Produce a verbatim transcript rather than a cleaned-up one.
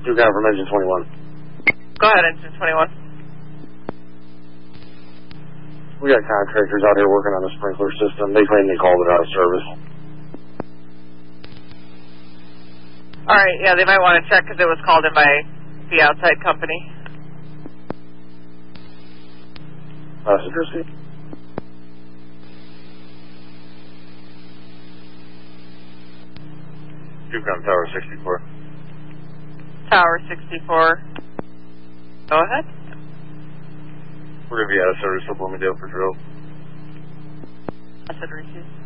Two down from engine twenty-one. Go ahead, engine twenty-one. We got contractors out here working on the sprinkler system. They claim they called it out of service. All right, yeah, they might want to check because it was called in by the outside company. Passenger seat. Yukon Tower sixty-four. Tower sixty-four. Go ahead. We're going to be out of service for Bloomingdale for drill. I said receive.